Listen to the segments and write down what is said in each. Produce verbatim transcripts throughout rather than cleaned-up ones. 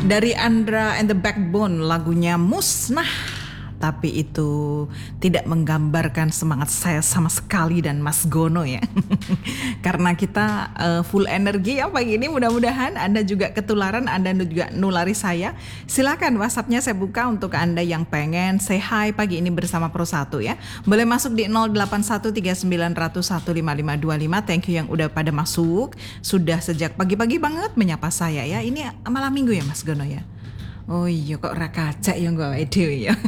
Dari Andra and the Backbone, lagunya Musnah. Tapi itu tidak menggambarkan semangat saya sama sekali dan Mas Gono ya. Karena kita uh, full energi ya pagi ini, mudah-mudahan Anda juga ketularan, Anda juga nulari saya. Silakan WhatsApp-nya saya buka untuk Anda yang pengen say hi pagi ini bersama Pro satu ya. Boleh masuk di nol delapan satu tiga sembilan nol satu lima lima dua lima. Thank you yang udah pada masuk. Sudah sejak pagi-pagi banget menyapa saya ya. Ini malam minggu ya Mas Gono ya. Oh iya kok rakacak ya gue ide ya.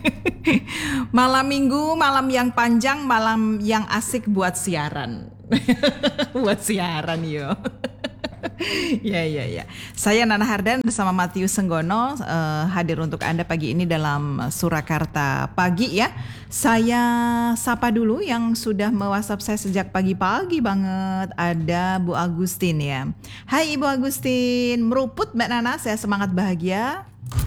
Malam minggu, malam yang panjang, malam yang asik buat siaran. Buat siaran yo. Ya ya ya. Saya Nana Hardan bersama Matius Senggono uh, hadir untuk Anda pagi ini dalam Surakarta Pagi ya. Saya sapa dulu yang sudah me-WhatsApp saya sejak pagi-pagi banget. Ada Bu Agustin ya. Hai Ibu Agustin, meruput Mbak Nana, saya semangat bahagia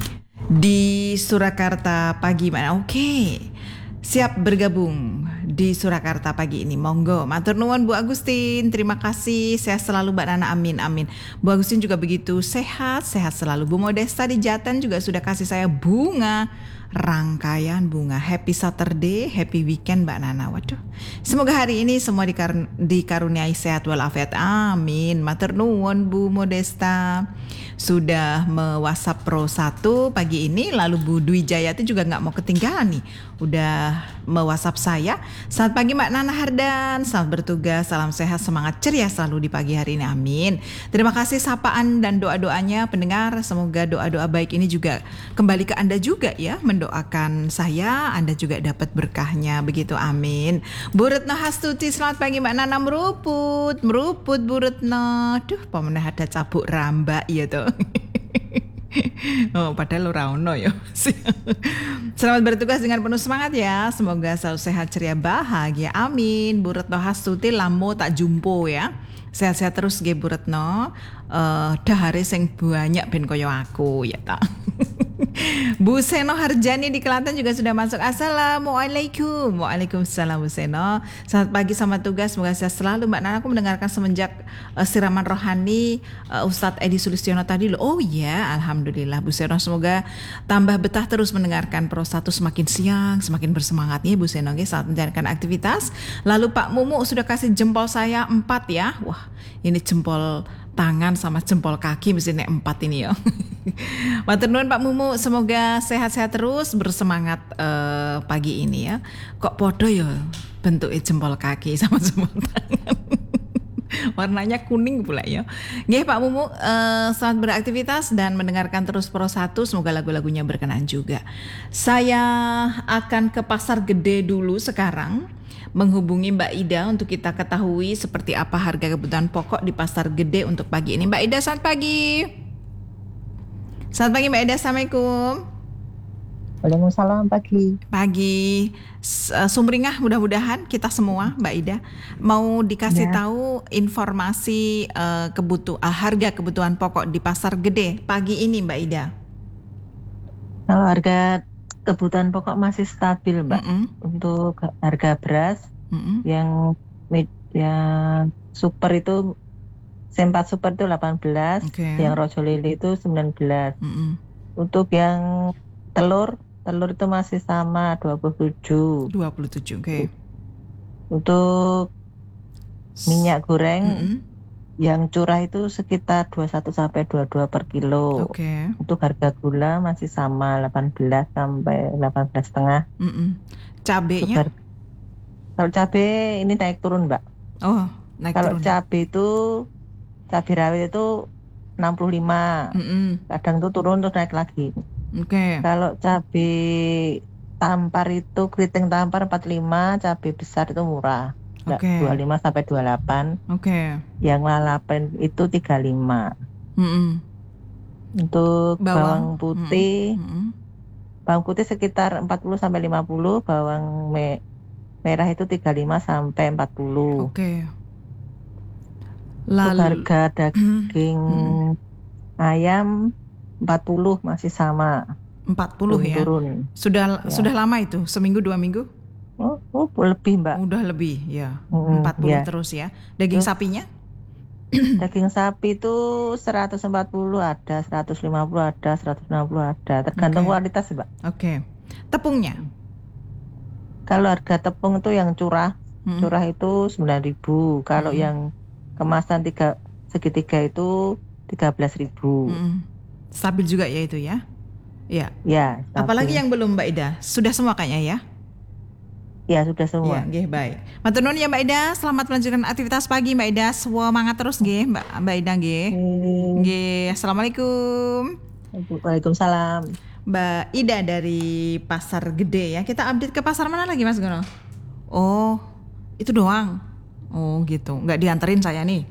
di Surakarta Pagi mana. Oke. Okay. Siap bergabung di Surakarta pagi ini. Monggo. Matur nuwun Bu Agustin. Terima kasih. Sehat selalu Mbak Nana. Amin amin. Bu Agustin juga begitu sehat, sehat selalu. Bu Modesta di Jatan juga sudah kasih saya bunga, rangkaian bunga. Happy Saturday, happy weekend Mbak Nana. Waduh. Semoga hari ini semua dikar- dikaruniai sehat walafiat. Amin. Matur nuwun Bu Modesta. Sudah me-WhatsApp Pro satu pagi ini. Lalu Bu Dwi Jayati juga gak mau ketinggalan nih. Udah me-WhatsApp saya. Selamat pagi Mbak Nana Hardan. Selamat bertugas, salam sehat, semangat ceria selalu di pagi hari ini. Amin. Terima kasih sapaan dan doa-doanya pendengar. Semoga doa-doa baik ini juga kembali ke Anda juga ya. Mendoakan saya, Anda juga dapat berkahnya. Begitu, amin. Bu Retno Hastuti, selamat pagi Mbak Nana. Meruput, meruput Bu Retno. Duh, pemenah ada cabuk rambak ya tuh. Oh, padahal ora ono ya. Selamat bertugas dengan penuh semangat ya. Semoga selalu sehat, ceria, bahagia. Amin. Bu Retno Hastuti lamo tak jumpo ya. Sehat-sehat terus nggih Bu Retno. Uh, dahare sing banyak ben koyo aku ya ta. Bu Seno Harjani di Kelantan juga sudah masuk. Assalamualaikum. Waalaikumsalam Bu Seno. Selamat pagi, sama tugas. Semoga sehat selalu Mbak Nana. Aku mendengarkan semenjak uh, siraman rohani uh, Ustadz Edi Sulistiono tadi loh. Oh ya, alhamdulillah Bu Seno. Semoga tambah betah terus mendengarkan Pro satu, semakin siang semakin bersemangat ya Bu Seno. Saat menjalankan aktivitas. Lalu Pak Mumu sudah kasih jempol saya empat ya. Wah, ini jempol tangan sama jempol kaki mesti nek empat ini ya. Matur nuwun Pak Mumu, semoga sehat-sehat terus, bersemangat uh, pagi ini ya. Kok podo ya bentuknya jempol kaki sama jempol tangan. Warnanya kuning pula ya. Nggih Pak Mumu, uh, selamat beraktivitas dan mendengarkan terus Pro satu, semoga lagu-lagunya berkenan juga. Saya akan ke Pasar Gede dulu sekarang, menghubungi Mbak Ida untuk kita ketahui seperti apa harga kebutuhan pokok di Pasar Gede untuk pagi ini. Mbak Ida, selamat pagi. Selamat pagi Mbak Ida, Assalamualaikum. Waalaikumsalam, pagi. Pagi. Sumringah mudah-mudahan kita semua Mbak Ida. Mau dikasih ya. tahu informasi uh, kebutuhan uh, harga kebutuhan pokok di Pasar Gede pagi ini Mbak Ida. Kalau harga kebutuhan pokok masih stabil Mbak. Mm-mm. Untuk harga beras Mm-mm. yang yang super itu C empat super itu delapan belas, okay. Yang Rojo Lili itu sembilan belas. Mm-mm. Untuk yang telur, telur itu masih sama dua puluh tujuh. dua puluh tujuh, oke. Okay. Untuk minyak goreng Mm-mm. yang curah itu sekitar dua puluh satu sampai dua puluh dua per kilo. Oke. Okay. Untuk harga gula masih sama delapan belas sampai delapan belas setengah. Cabenya? Har- Kalau cabai ini naik turun, Mbak. Oh, naik Kalau turun. Kalau cabai itu cabai rawit itu enam puluh lima. Mm-mm. Kadang tuh turun terus naik lagi. Oke. Okay. Kalau cabai tampar itu keriting tampar empat puluh lima, cabai besar itu murah. Okay. dua puluh lima sampai dua puluh delapan. Oke. Okay. Yang lalapan itu tiga puluh lima. Mm-mm. Untuk bawang, bawang putih, Mm-mm. bawang putih sekitar empat puluh sampai lima puluh, bawang me- merah itu tiga puluh lima sampai empat puluh. Oke. Okay. Lalu untuk harga daging mm. ayam empat puluh masih sama. empat puluh turun, ya. Turun. Sudah ya. Sudah lama itu, seminggu dua minggu? Oh, oh lebih Mbak. Udah lebih ya. Mm, empat puluh ya. terus ya. Daging Terus, sapinya? Daging sapi itu seratus empat puluh ada, seratus lima puluh ada, seratus enam puluh ada, tergantung Oke. kualitas, Mbak. Oke. Tepungnya. Kalau harga tepung itu yang curah, Mm-mm. curah itu sembilan ribu. Kalau Mm-mm. yang kemasan tiga segitiga itu tiga belas ribu. Mm-mm. Stabil juga ya itu ya. Ya. Ya, Apalagi stabil. yang belum Mbak Ida? Sudah semua kayaknya ya? Ya, sudah semua. Ya, nggih baik. Matur nuwun ya Mbak Ida, selamat melanjutkan aktivitas pagi Mbak Ida. Semangat terus nggih Mbak Mbak Ida nggih. Oke. Nggih, Assalamualaikum. Waalaikumsalam. Mbak Ida dari Pasar Gede ya. Kita update ke pasar mana lagi Mas Gono? Oh, itu doang. Oh gitu, nggak dianterin saya nih.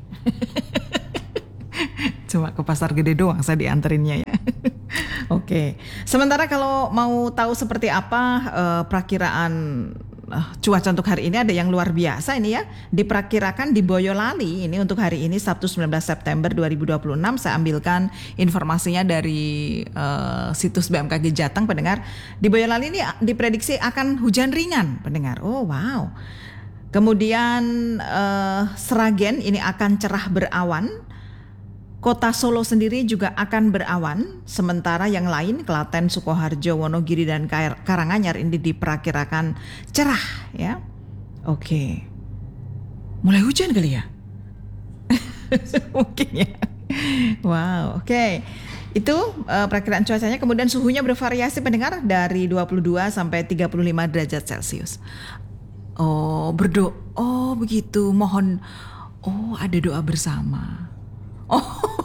Cuma ke Pasar Gede doang saya dianterinnya ya. Oke. Sementara kalau mau tahu seperti apa eh, perakiraan eh, cuaca untuk hari ini, ada yang luar biasa ini ya. Diperkirakan di Boyolali ini untuk hari ini Sabtu sembilan belas September dua ribu dua puluh enam. Saya ambilkan informasinya dari eh, situs B M K G Jateng pendengar. Di Boyolali ini diprediksi akan hujan ringan pendengar. Oh wow. Kemudian eh, Sragen ini akan cerah berawan. Kota Solo sendiri juga akan berawan, sementara yang lain Klaten, Sukoharjo, Wonogiri dan Karanganyar ini diperkirakan cerah ya. Oke. Mulai hujan kali ya? Mungkin ya. Wow, oke. Itu uh, perakiraan cuacanya, kemudian suhunya bervariasi pendengar dari dua puluh dua sampai tiga puluh lima derajat Celcius. Oh, berdoa. Oh, begitu. Mohon. Oh, ada doa bersama. Oh,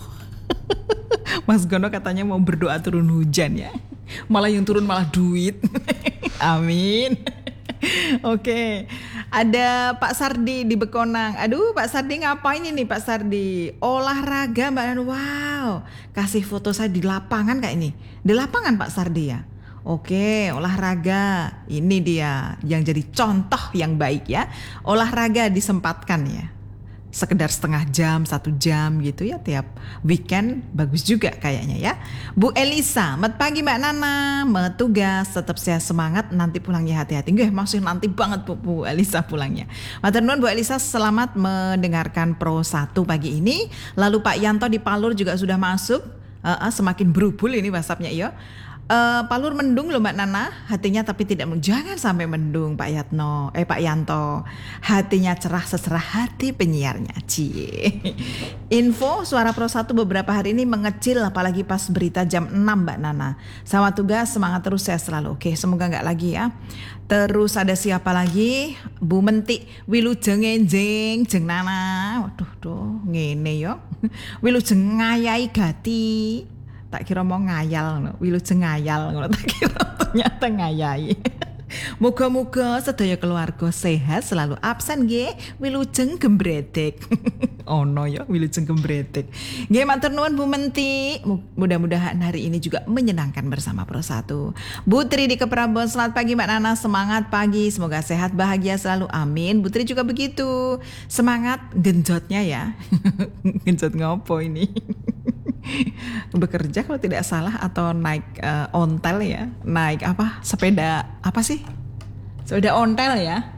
Mas Gono katanya mau berdoa turun hujan ya. Malah yang turun malah duit. Amin. Oke, ada Pak Sardi di Bekonang. Aduh, Pak Sardi ngapain ini Pak Sardi? Olahraga Mbak Nan. Wow, kasih foto saya di lapangan kayak ini. Di lapangan Pak Sardi ya. Oke, olahraga. Ini dia yang jadi contoh yang baik ya. Olahraga disempatkan ya. Sekedar setengah jam, satu jam gitu ya tiap weekend, bagus juga kayaknya ya. Bu Elisa, selamat pagi Mbak Nana, metugas tetap sehat semangat, nanti pulangnya hati-hati. Nggih, maksud nanti banget Bu, Bu Elisa pulangnya. Matur nuwun Bu Elisa, selamat mendengarkan Pro satu pagi ini. Lalu Pak Yanto di Palur juga sudah masuk, uh, uh, semakin berubul ini WhatsApp-nya ya. Uh, Palur mendung loh Mbak Nana, hatinya tapi tidak mendung. Jangan sampai mendung Pak Yatno, eh Pak Yanto. Hatinya cerah secerah hati penyiarnya. Cie. Info Suara Pro satu beberapa hari ini mengecil apalagi pas berita jam enam Mbak Nana. Sama tugas, semangat terus saya selalu. Oke, semoga nggak lagi ya. Terus ada siapa lagi? Bu Menti, wilujeng enjing jeng Nana. Waduh tuh, ngene yo. Wilujeng ngayai gati. Tak kira mau ngayal ngono, wilujeng ngayal ngono, tak kira ternyata ngayai. Moga-moga sedaya keluarga sehat selalu absen nggih, wilujeng gembredek. Ono ya wilujeng gembredek. Nggih matur nuwun Bu Menti. Mudah-mudahan hari ini juga menyenangkan bersama Pro satu. Bu Tri di Keprabon, selamat pagi Mbak Nana, semangat pagi, semoga sehat bahagia selalu. Amin. Bu Tri juga begitu. Semangat genjotnya ya. Genjot ngopo ini? Bekerja kalau tidak salah atau naik uh, ontel ya, naik apa sepeda apa sih, sepeda ontel ya.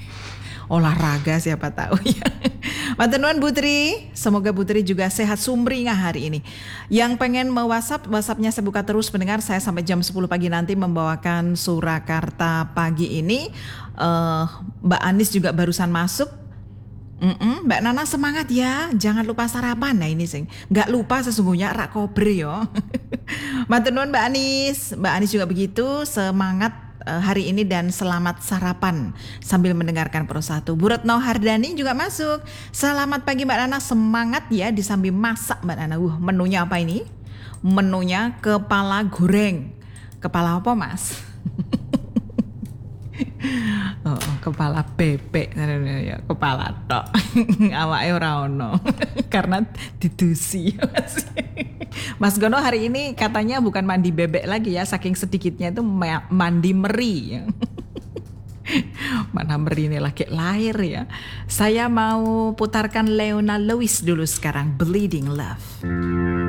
Olahraga siapa tahu ya. Matur nuwun Bu Tri, semoga Bu Tri juga sehat sumringah hari ini. Yang pengen mau WhatsApp, WhatsAppnya saya buka terus pendengar. Saya sampai jam sepuluh pagi nanti membawakan Surakarta pagi ini. uh, Mbak Anis juga barusan masuk. Mm-mm, Mbak Nana semangat ya, jangan lupa sarapan. Nah ini sing nggak lupa sesungguhnya rak kobre yo. Matur nuwun Mbak Anis, Mbak Anis juga begitu semangat uh, hari ini dan selamat sarapan sambil mendengarkan Pro satu. Bu Retno Hardani juga masuk. Selamat pagi Mbak Nana, semangat ya disambi masak Mbak Nana. Wah, menunya apa ini? Menunya kepala goreng. Kepala apa Mas? Oh, kepala bebek ya, kepala tok. Awake ora ono. Karena didusi. Mas Gono hari ini katanya bukan mandi bebek lagi ya, saking sedikitnya itu mandi meri ya. Mana meri ini lagi lahir ya. Saya mau putarkan Leona Lewis dulu sekarang, Bleeding Love.